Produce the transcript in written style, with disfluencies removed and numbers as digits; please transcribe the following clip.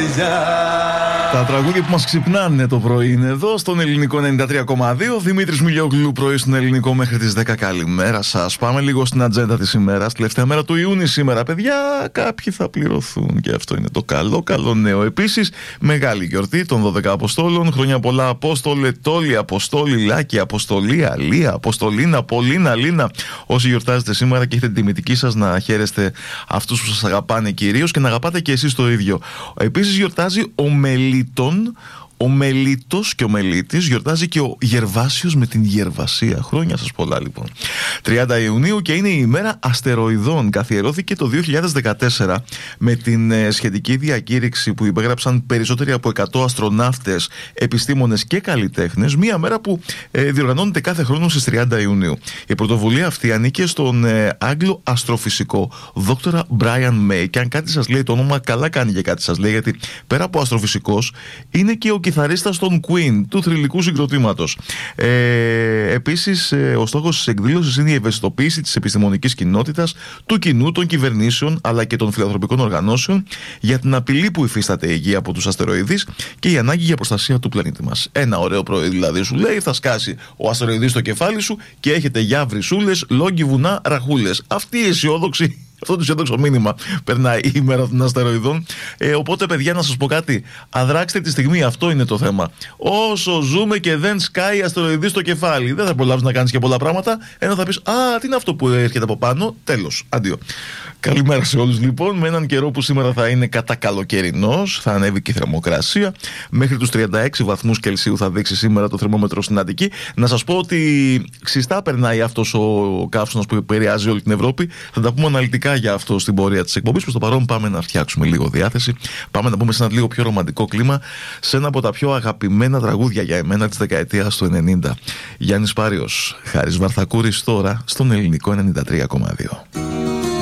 Τα τραγούδια που μας ξυπνάνε το πρωί είναι εδώ στον ελληνικό 93,2. Δημήτρης Μιλιόγλου, πρωί στον ελληνικό μέχρι τις 10. Καλημέρα σας. Πάμε λίγο στην ατζέντα της ημέρας. Τελευταία μέρα του Ιούνιου σήμερα, παιδιά. Κάποιοι θα πληρωθούν και αυτό είναι το καλό νέο. Επίσης, μεγάλη γιορτή των 12 Αποστόλων. Χρόνια πολλά, Απόστολε, Τόλοι, Αποστόλη, Λάκη, Αποστολή, Αλία, Αποστολίνα, Πολίνα, Λίνα. Όσοι γιορτάζετε σήμερα και έχετε την τιμητική σας, να χαίρεστε αυτούς που σας αγαπάνε κυρίως και να αγαπάτε και εσείς το ίδιο. Επίσης, γιορτάζει ο Μελίτων. Ο Μελίτος και ο Μελίτης, γιορτάζει και ο Γερβάσιος με την Γερβασία. Χρόνια σας πολλά λοιπόν. 30 Ιουνίου και είναι η ημέρα αστεροειδών. Καθιερώθηκε το 2014 με την σχετική διακήρυξη που υπέγραψαν περισσότεροι από 100 αστροναύτες, επιστήμονες και καλλιτέχνες. Μία μέρα που διοργανώνεται κάθε χρόνο στις 30 Ιουνίου. Η πρωτοβουλία αυτή ανήκε στον Άγγλο αστροφυσικό Dr. Brian May. Και αν κάτι σας λέει το όνομα, καλά κάνει και κάτι σας λέει, γιατί πέρα από αστροφυσικός είναι και ο κιθαρίστας των Queen, του θρυλικού συγκροτήματος. Επίσης, ο στόχος της εκδήλωσης είναι η ευαισθητοποίηση της επιστημονικής κοινότητας, του κοινού, των κυβερνήσεων αλλά και των φιλανθρωπικών οργανώσεων για την απειλή που υφίσταται η γη από τους αστεροειδείς και η ανάγκη για προστασία του πλανήτη μας. Ένα ωραίο πρωί δηλαδή σου λέει, θα σκάσει ο αστεροειδής στο κεφάλι σου και έχετε για βρυσούλες, λόγκι, βουνά, ραχούλες. Αυτή η αισιόδοξη. Αυτό το αισιόδοξο μήνυμα περνάει η ημέρα των αστεροειδών. Οπότε, παιδιά, να σας πω κάτι. Αδράξτε τη στιγμή, αυτό είναι το θέμα. Όσο ζούμε και δεν σκάει αστεροειδή στο κεφάλι, δεν θα προλάβεις να κάνεις και πολλά πράγματα. Ενώ θα πεις, α, τι είναι αυτό που έρχεται από πάνω. Τέλος. Αντίο. Καλημέρα σε όλους λοιπόν. Με έναν καιρό που σήμερα θα είναι κατά καλοκαιρινός, θα ανέβει και η θερμοκρασία. Μέχρι τους 36 βαθμούς Κελσίου θα δείξει σήμερα το θερμόμετρο στην Αττική. Να σας πω ότι ξιστά περνάει αυτός ο καύσωνας που επηρεάζει όλη την Ευρώπη. Θα τα πούμε αναλυτικά για αυτό στην πορεία της εκπομπής. Προς το παρόν πάμε να φτιάξουμε λίγο διάθεση. Πάμε να πούμε σε ένα λίγο πιο ρομαντικό κλίμα, σε ένα από τα πιο αγαπημένα τραγούδια για εμένα της δεκαετίας του 90. Γιάννης Πάριος, Χάρης Βαρθακούρης τώρα στον ελληνικό 93,2.